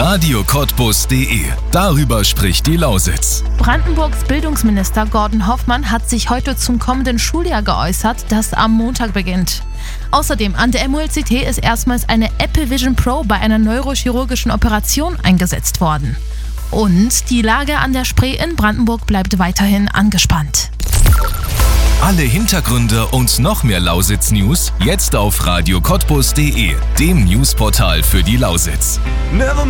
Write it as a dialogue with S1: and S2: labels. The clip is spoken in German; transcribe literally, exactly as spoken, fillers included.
S1: Radio Cottbus punkt de. Darüber spricht die Lausitz.
S2: Brandenburgs Bildungsminister Gordon Hoffmann hat sich heute zum kommenden Schuljahr geäußert, das am Montag beginnt. Außerdem an der M U L C T ist erstmals eine Apple Vision Pro bei einer neurochirurgischen Operation eingesetzt worden. Und die Lage an der Spree in Brandenburg bleibt weiterhin angespannt.
S1: Alle Hintergründe und noch mehr Lausitz-News jetzt auf Radio Cottbus punkt de, dem Newsportal für die Lausitz.